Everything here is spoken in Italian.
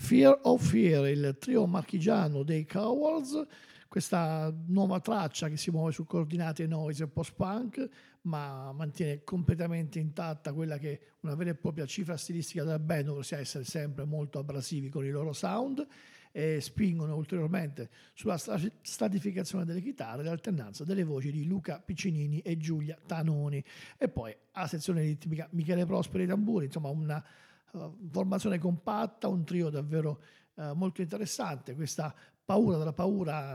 Fear of Fear, il trio marchigiano dei Cowards, questa nuova traccia che si muove su coordinate noise e post-punk, ma mantiene completamente intatta quella che è una vera e propria cifra stilistica della band, ossia essere sempre molto abrasivi con i loro sound, e spingono ulteriormente sulla stratificazione delle chitarre e l'alternanza delle voci di Luca Piccinini e Giulia Tanoni. E poi a sezione ritmica Michele Prosperi ai tamburi, insomma una formazione compatta, un trio davvero molto interessante. Questa paura della paura